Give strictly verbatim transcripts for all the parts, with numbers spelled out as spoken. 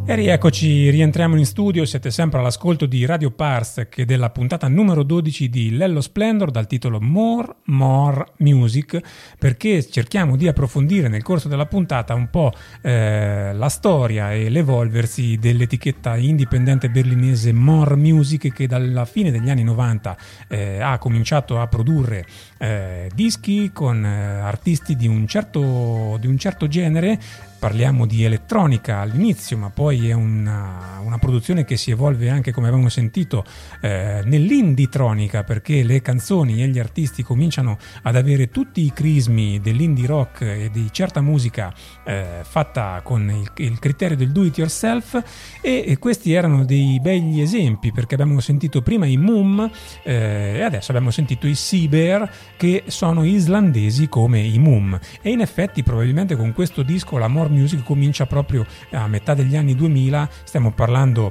E rieccoci, rientriamo in studio, siete sempre all'ascolto di Radio Parsec e della puntata numero dodici di Lello Splendor dal titolo More, More Music, perché cerchiamo di approfondire nel corso della puntata un po' eh, la storia e l'evolversi dell'etichetta indipendente berlinese More Music, che dalla fine degli anni novanta eh, ha cominciato a produrre eh, dischi con eh, artisti di un certo, di un certo genere. Parliamo di elettronica all'inizio, ma poi è una, una produzione che si evolve anche, come abbiamo sentito, eh, nell'indie-tronica, perché le canzoni e gli artisti cominciano ad avere tutti i crismi dell'indie rock e di certa musica eh, fatta con il, il criterio del do it yourself, e, e questi erano dei begli esempi, perché abbiamo sentito prima i Mum eh, e adesso abbiamo sentito i Seabear, che sono islandesi come i Mum, e in effetti probabilmente con questo disco la More Music comincia proprio a metà degli anni duemila. Stiamo parlando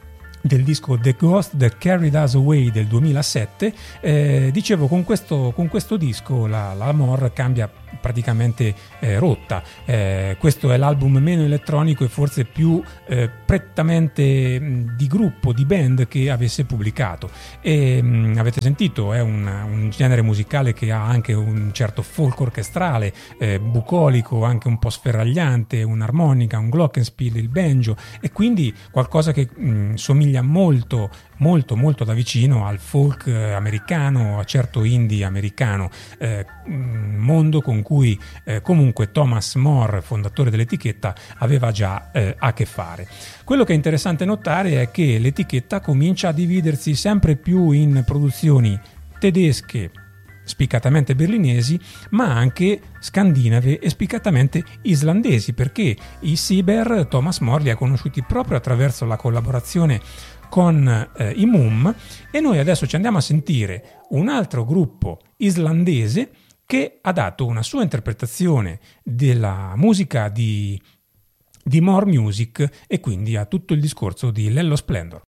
del disco The Ghost That Carried Us Away del duemilasette. Eh, dicevo, con questo, con questo disco la, la More cambia praticamente eh, rotta. Eh, questo è l'album meno elettronico e forse più eh, prettamente mh, di gruppo, di band che avesse pubblicato. E mh, avete sentito, è un, un genere musicale che ha anche un certo folk orchestrale, eh, bucolico, anche un po' sferragliante, un'armonica, un glockenspiel, il banjo, e quindi qualcosa che mh, somiglia molto molto molto da vicino al folk americano, a certo indie americano, eh, mondo con cui eh, comunque Thomas More, fondatore dell'etichetta, aveva già eh, a che fare. Quello che è interessante notare è che l'etichetta comincia a dividersi sempre più in produzioni tedesche spiccatamente berlinesi, ma anche scandinave e spiccatamente islandesi, perché i Seabear Thomas More li ha conosciuti proprio attraverso la collaborazione con eh, i Mum, e noi adesso ci andiamo a sentire un altro gruppo islandese che ha dato una sua interpretazione della musica di, di More Music, e quindi a tutto il discorso di Lello Splendor.